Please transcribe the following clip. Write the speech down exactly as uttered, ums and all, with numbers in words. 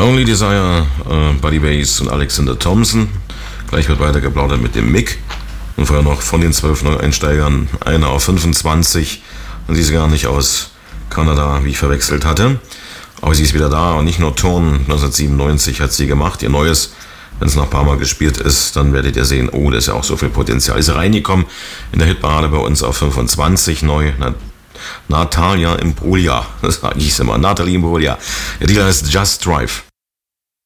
Only Desire, äh, Buddy Bass und Alexander Thompson. Gleich wird weiter geplaudert mit dem Mick. Und vorher noch von den zwölf Neueinsteigern einer auf fünfundzwanzig. Und sie ist gar nicht aus Kanada, wie ich verwechselt hatte. Aber sie ist wieder da und nicht nur Turn. neunzehnhundertsiebenundneunzig hat sie gemacht, ihr neues. Wenn es noch ein paar Mal gespielt ist, dann werdet ihr sehen, oh, da ist ja auch so viel Potenzial. Ist reingekommen in der Hitparade bei uns auf fünfundzwanzig neu. Na, Natalia Imbruglia, das sage ich immer, Natalie Imbruglia. Der Dealer heißt Just Drive.